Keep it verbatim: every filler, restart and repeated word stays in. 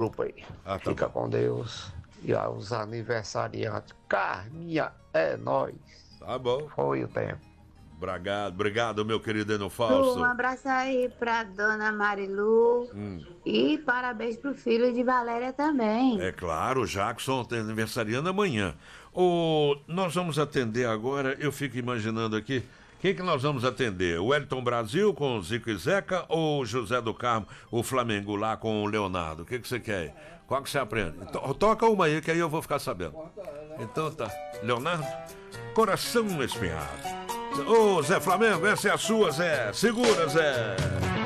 grupo aí. Ah, tá Fica bom. com Deus. E aos aniversariantes. Carminha é nóis. Tá bom. Foi o tempo. Obrigado, obrigado, meu querido Eno Um Fausto. abraço aí pra dona Marilu. Hum. E parabéns pro filho de Valéria também. É claro, o Jackson tem aniversariando amanhã. O, nós vamos atender agora, eu fico imaginando aqui, quem que nós vamos atender? O Wellington Brasil com o Zico e Zeca ou o José do Carmo, o Flamengo lá com o Leonardo? O que, que você quer? Qual que você aprende? To- Toca uma aí que aí eu vou ficar sabendo. Então tá. Leonardo, Coração Espinhado. Ô Zé Flamengo, essa é a sua, Zé. Segura, Zé.